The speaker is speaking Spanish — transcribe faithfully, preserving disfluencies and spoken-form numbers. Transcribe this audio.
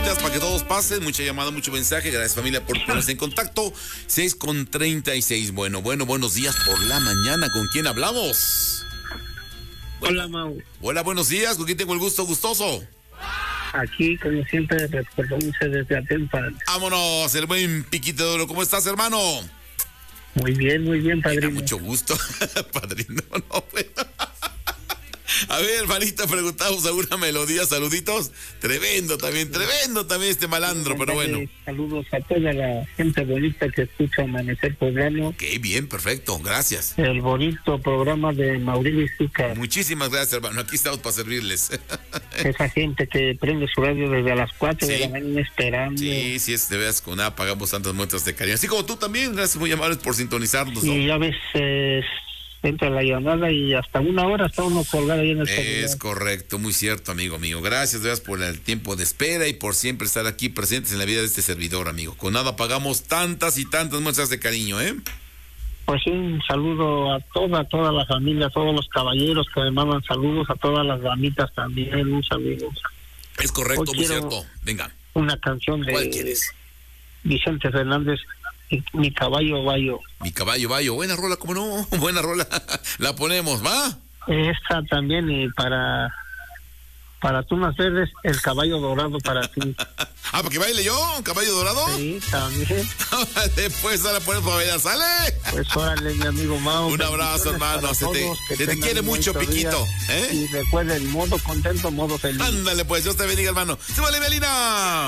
llamaditas para que todos pasen. Mucha llamada, mucho mensaje. Gracias, familia, por ponerse en contacto. seis con treinta y seis. Bueno, bueno, buenos días por la mañana. ¿Con quién hablamos? Bueno, hola, Mau. Hola, buenos días. ¿Con quién tengo el gusto, gustoso? Aquí, como siempre, recordándose desde Atempan. Vámonos, el buen Piquito de Oro. ¿Cómo estás, hermano? Muy bien, muy bien, padrino. Mira, mucho gusto, padrino. No, pues. A ver, hermanita, preguntamos alguna melodía, saluditos. Tremendo también, tremendo también este malandro, pero bueno. Saludos a toda la gente bonita que escucha Amanecer Poblano. Ok, bien, perfecto, gracias. El bonito programa de Mauricio Izúcar. Muchísimas gracias, hermano, aquí estamos para servirles. Esa gente que prende su radio desde las cuatro sí. de la mañana esperando. Sí, sí, es de veras con nada pagamos tantas muestras de cariño. Así como tú también, gracias muy amables por sintonizarnos. Y ¿no? A veces entra la llamada y hasta una hora está uno colgado ahí en el celular. Es correcto, muy cierto, amigo mío. Gracias, gracias por el tiempo de espera y por siempre estar aquí presentes en la vida de este servidor, amigo. Con nada pagamos tantas y tantas muestras de cariño, ¿eh? Pues sí, un saludo a toda, toda la familia, a todos los caballeros que me mandan saludos, a todas las damitas también, un saludo. Es correcto, muy cierto. Venga. Una canción de ¿Cuál quieres? Vicente Fernández, Mi Caballo Bayo. Mi Caballo Bayo, buena rola, ¿cómo no? Buena rola. La ponemos, ¿va? Esta también, y para para tú nacer es El Caballo Dorado para ti. Ah, ¿para que baile yo? ¿Un caballo dorado? Sí, también. Después la ponemos para bailar, ¿sale? Pues órale, mi amigo Mau. Un abrazo, hermano. Se te, se te quiere mucho, Piquito. ¿Eh? Y recuerden, modo contento, modo feliz. Ándale, pues, Dios te bendiga, hermano. ¡Se vale, Belina!